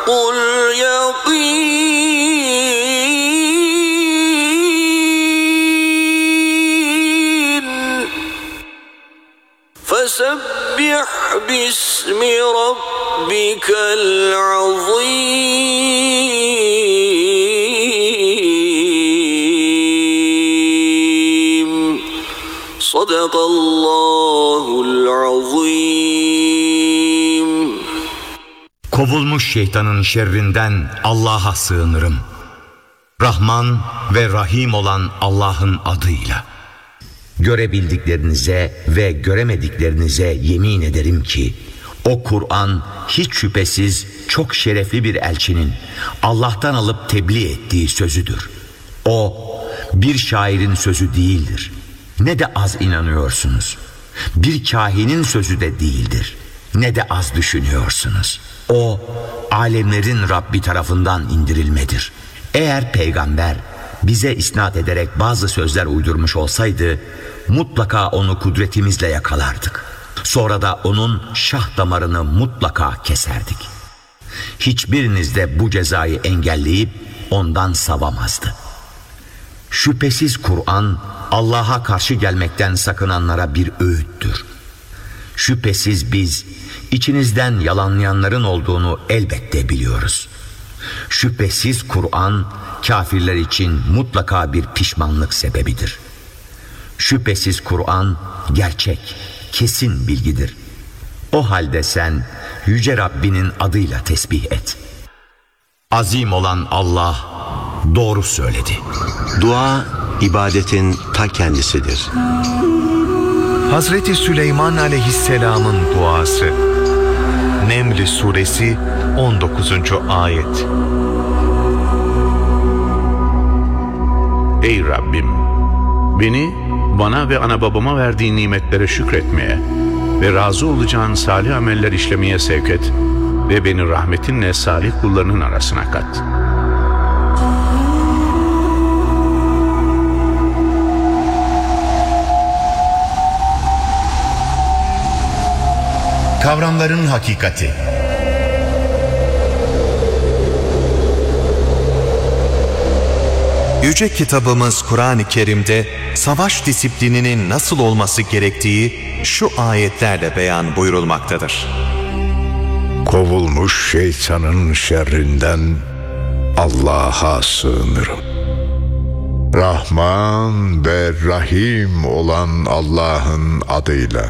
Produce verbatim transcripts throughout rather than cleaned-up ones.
اليقين فسبح باسم ربك العظيم صدق الله العظيم. Kovulmuş şeytanın şerrinden Allah'a sığınırım. Rahman ve Rahim olan Allah'ın adıyla. Görebildiklerinize ve göremediklerinize yemin ederim ki o Kur'an hiç şüphesiz çok şerefli bir elçinin Allah'tan alıp tebliğ ettiği sözüdür. O bir şairin sözü değildir. Ne de az inanıyorsunuz. Bir kahinin sözü de değildir. Ne de az düşünüyorsunuz. O alemlerin Rabbi tarafından indirilmedir. Eğer peygamber bize isnat ederek bazı sözler uydurmuş olsaydı mutlaka onu kudretimizle yakalardık. Sonra da onun şah damarını mutlaka keserdik. Hiçbiriniz de bu cezayı engelleyip ondan savamazdı. Şüphesiz Kur'an Allah'a karşı gelmekten sakınanlara bir öğüttür. Şüphesiz biz içinizden yalanlayanların olduğunu elbette biliyoruz. Şüphesiz Kur'an kafirler için mutlaka bir pişmanlık sebebidir. Şüphesiz Kur'an gerçek, kesin bilgidir. O halde sen Yüce Rabbinin adıyla tesbih et. Azim olan Allah doğru söyledi. Dua ibadetin ta kendisidir. Hazreti Süleyman Aleyhisselam'ın duası. Neml Suresi on dokuzuncu ayet. Ey Rabbim! Beni, bana ve ana babama verdiğin nimetlere şükretmeye ve razı olacağın salih ameller işlemeye sevk et ve beni rahmetinle salih kullarının arasına kat. Kavramların hakikati. Yüce kitabımız Kur'an-ı Kerim'de savaş disiplininin nasıl olması gerektiği şu ayetlerle beyan buyurulmaktadır. Kovulmuş şeytanın şerrinden Allah'a sığınırım. Rahman ve Rahim olan Allah'ın adıyla.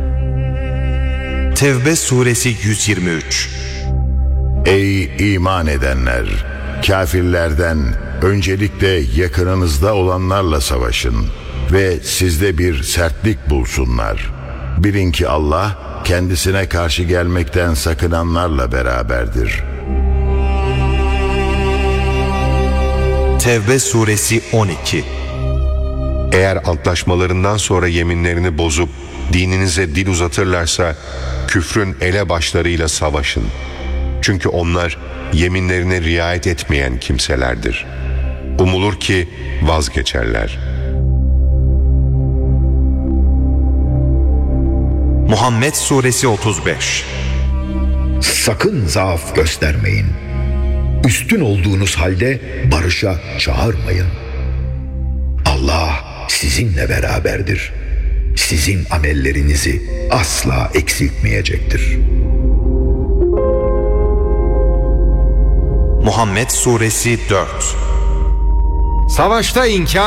Tevbe suresi yüz yirmi üç. Ey iman edenler! Kafirlerden öncelikle yakınınızda olanlarla savaşın ve sizde bir sertlik bulsunlar. Bilin ki Allah kendisine karşı gelmekten sakınanlarla beraberdir. Tevbe suresi on iki. Eğer antlaşmalarından sonra yeminlerini bozup dininize dil uzatırlarsa küfrün elebaşlarıyla savaşın. Çünkü onlar yeminlerine riayet etmeyen kimselerdir. Umulur ki vazgeçerler. Muhammed suresi otuz beş. Sakın zaaf göstermeyin. Üstün olduğunuz halde barışa çağırmayın. Allah sizinle beraberdir. Sizin amellerinizi asla eksiltmeyecektir. Muhammed suresi dört. Savaşta inkar